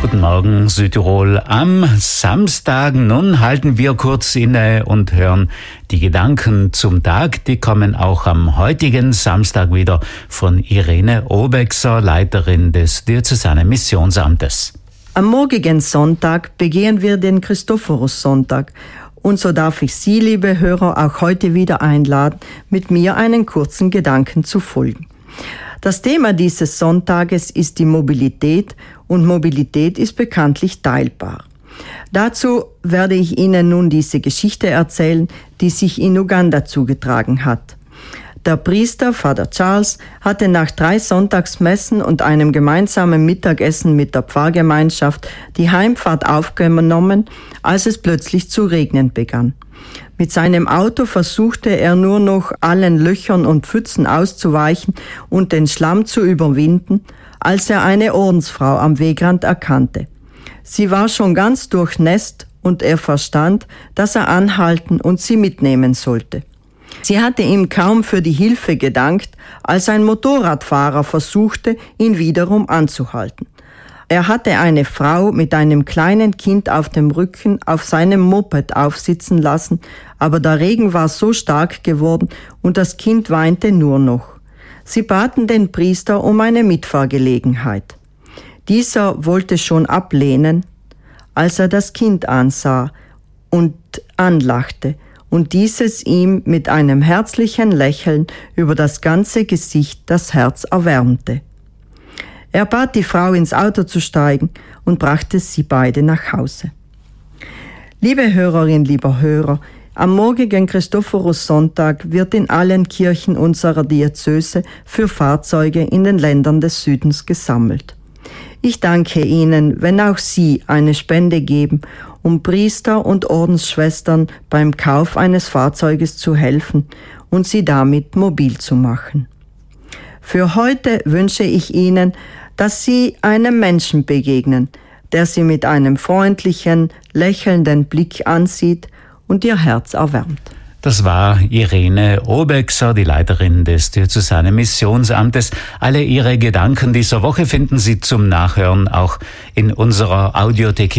Guten Morgen, Südtirol. Am Samstag, nun halten wir kurz inne und hören die Gedanken zum Tag. Die kommen auch am heutigen Samstag wieder von Irene Obexer, Leiterin des Diözesanen Missionsamtes. Am morgigen Sonntag begehen wir den Christophorus-Sonntag. Und so darf ich Sie, liebe Hörer, auch heute wieder einladen, mit mir einen kurzen Gedanken zu folgen. Das Thema dieses Sonntages ist die Mobilität und Mobilität ist bekanntlich teilbar. Dazu werde ich Ihnen nun diese Geschichte erzählen, die sich in Uganda zugetragen hat. Der Priester, Vater Charles, hatte nach 3 Sonntagsmessen und einem gemeinsamen Mittagessen mit der Pfarrgemeinschaft die Heimfahrt aufgenommen, als es plötzlich zu regnen begann. Mit seinem Auto versuchte er nur noch allen Löchern und Pfützen auszuweichen und den Schlamm zu überwinden, als er eine Ordensfrau am Wegrand erkannte. Sie war schon ganz durchnässt und er verstand, dass er anhalten und sie mitnehmen sollte. Sie hatte ihm kaum für die Hilfe gedankt, als ein Motorradfahrer versuchte, ihn wiederum anzuhalten. Er hatte eine Frau mit einem kleinen Kind auf dem Rücken auf seinem Moped aufsitzen lassen, aber der Regen war so stark geworden und das Kind weinte nur noch. Sie baten den Priester um eine Mitfahrgelegenheit. Dieser wollte schon ablehnen, als er das Kind ansah und anlachte und dieses ihm mit einem herzlichen Lächeln über das ganze Gesicht das Herz erwärmte. Er bat die Frau, ins Auto zu steigen und brachte sie beide nach Hause. Liebe Hörerin, lieber Hörer, am morgigen Christophorus-Sonntag wird in allen Kirchen unserer Diözese für Fahrzeuge in den Ländern des Südens gesammelt. Ich danke Ihnen, wenn auch Sie eine Spende geben, um Priester und Ordensschwestern beim Kauf eines Fahrzeuges zu helfen und sie damit mobil zu machen. Für heute wünsche ich Ihnen, dass Sie einem Menschen begegnen, der Sie mit einem freundlichen, lächelnden Blick ansieht und Ihr Herz erwärmt. Das war Irene Obexer, die Leiterin des Diözesanen Missionsamtes. Alle ihre Gedanken dieser Woche finden Sie zum Nachhören auch in unserer Audiothek